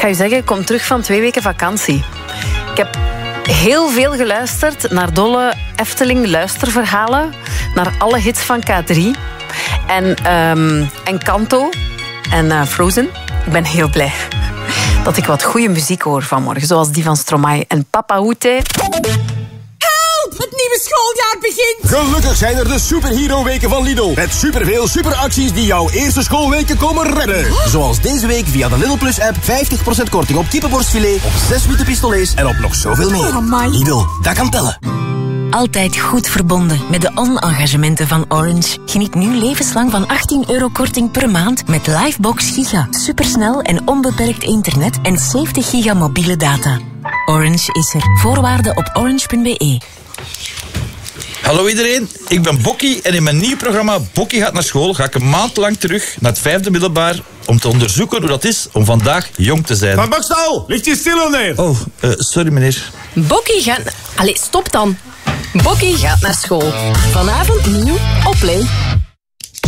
ga je zeggen, ik kom terug van 2 weken vakantie. Ik heb heel veel geluisterd naar dolle Efteling luisterverhalen, naar alle hits van K3 en Kanto en Frozen. Ik ben heel blij dat ik wat goede muziek hoor vanmorgen, zoals die van Stromae en Papa Oete. Het nieuwe schooljaar begint! Gelukkig zijn er de superhero-weken van Lidl. Met superveel superacties die jouw eerste schoolweken komen redden. Zoals deze week via de Lidl Plus app 50% korting op kippenborstfilet, op 6 witte pistolets en op nog zoveel meer. Oh, Lidl, dat kan tellen. Altijd goed verbonden met de on-engagementen van Orange. Geniet nu levenslang van €18 korting per maand met Livebox Giga. Supersnel en onbeperkt internet en 70 giga mobiele data. Orange is er. Voorwaarden op orange.be. Hallo iedereen, ik ben Bokkie en in mijn nieuw programma Bokkie gaat naar school ga ik een maand lang terug naar het 5e middelbaar om te onderzoeken hoe dat is om vandaag jong te zijn. Van Bakstal, ligt je stil neer? Oh, sorry meneer. Bokkie gaat... Allee, stop dan. Bokkie gaat naar school. Vanavond nieuw op Play.